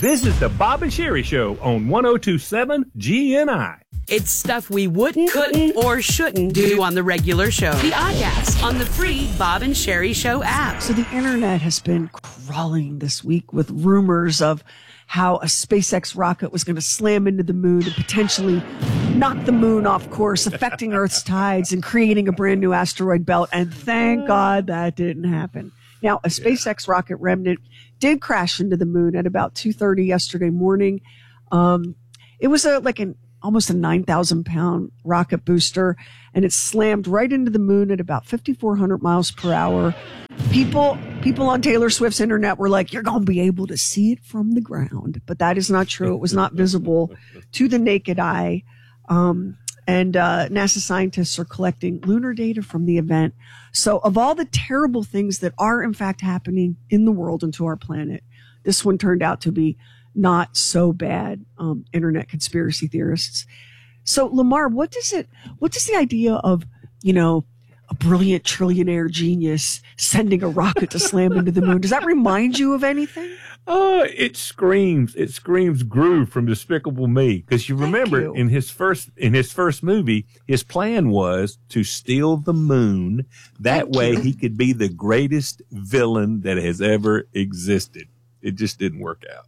This is the Bob and Sherry Show on 102.7 GNI. It's stuff we wouldn't, couldn't, or shouldn't do on the regular show. The Oddcast on the free Bob and Sherry Show app. So the internet has been crawling this week with rumors of how a SpaceX rocket was going to slam into the moon and potentially knock the moon off course, affecting Earth's tides and creating a brand new asteroid belt. And thank God that didn't happen. Now, a SpaceX rocket remnant did crash into the moon at about 2:30 yesterday morning. It was almost a 9,000-pound rocket booster, and it slammed right into the moon at about 5,400 miles per hour. People on Taylor Swift's internet were like, you're going to be able to see it from the ground. But that is not true. It was not visible to the naked eye. And NASA scientists are collecting lunar data from the event. So of all the terrible things that are in fact happening in the world and to our planet, this one turned out to be not so bad, internet conspiracy theorists. So Lamar, what does the idea of, a brilliant trillionaire genius sending a rocket to slam into the moon, does that remind you of anything? It screams Groove from Despicable Me. Because you remember in his first movie, his plan was to steal the moon. That way he could be the greatest villain that has ever existed. It just didn't work out.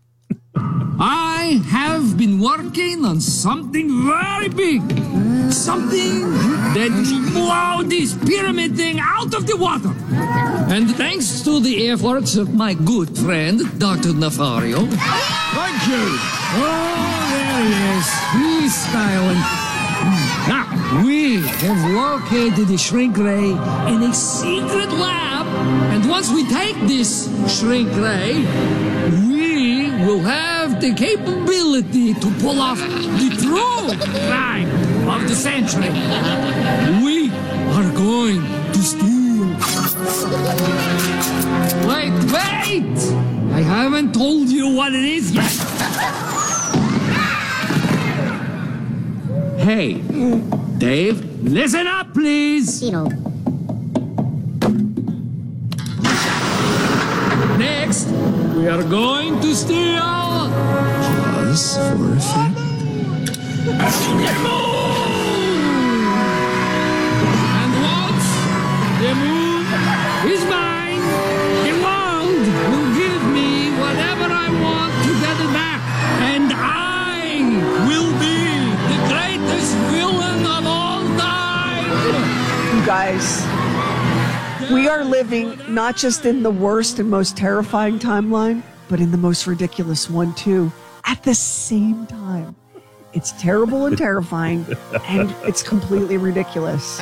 I have been working on something very big. Something that will blow this pyramid thing out of the water. And thanks to the efforts of my good friend, Dr. Nafario. Thank you. Oh, there he is. He's styling. Now, we have located the shrink ray in a secret lab. And once we take this shrink ray, we will have the capability to pull off the true crime of the century. We are going to steal. Wait! I haven't told you what it is yet. Hey, Dave, listen up, please. Next, we are going to steal. Pause for effect. The moon! And once the moon is mine, the world will give me whatever I want to get it back. And I will be the greatest villain of all time. You guys, we are living not just in the worst and most terrifying timeline, but in the most ridiculous one, too, at the same time. It's terrible and terrifying, and it's completely ridiculous.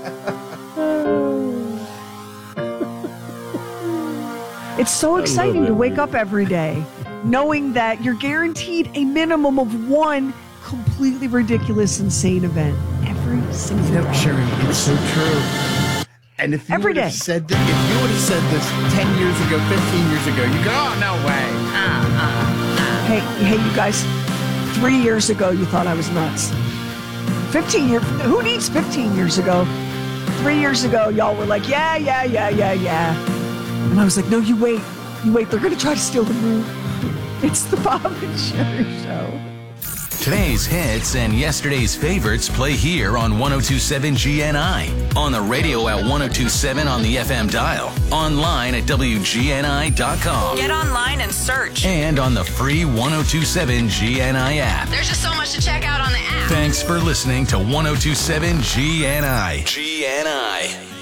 It's so exciting to wake up every day knowing that you're guaranteed a minimum of one completely ridiculous, insane event every single day. Sherry, it's so true. And if you would have said this, 10 years ago, 15 years ago, you go, oh, no way. Hey, you guys, 3 years ago, you thought I was nuts. 15 years, who needs 15 years ago? 3 years ago, y'all were like, yeah. And I was like, no, you wait, they're going to try to steal the moon. It's the Bob and Sherry Show. Today's hits and yesterday's favorites play here on 102.7 GNI, on the radio at 102.7 on the FM dial, online at WGNI.com. Get online and search. And on the free 102.7 GNI app. There's just so much to check out on the app. Thanks for listening to 102.7 GNI. GNI.